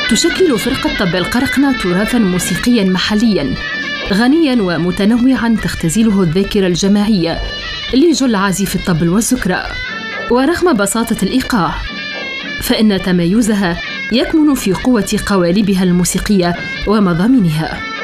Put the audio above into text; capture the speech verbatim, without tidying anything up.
تشكل فرقة طب القرقنة تراثاً موسيقياً محلياً غنياً ومتنوعاً تختزله الذاكرة الجماعية لجل عازف الطبل والزكرة. ورغم بساطة الإيقاع فإن تميزها يكمن في قوة قوالبها الموسيقية ومضامينها.